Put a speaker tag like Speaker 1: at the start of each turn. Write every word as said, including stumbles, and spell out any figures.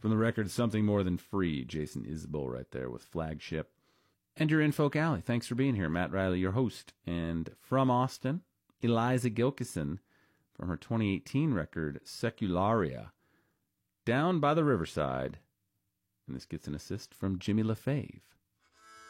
Speaker 1: From the record, Something More Than Free, Jason Isbell right there with Flagship. And you're in Folk Alley. Thanks for being here. Matt Riley, your host. And from Austin, Eliza Gilkison from her twenty eighteen record, Secularia, Down by the Riverside. And this gets an assist from Jimmy LaFave.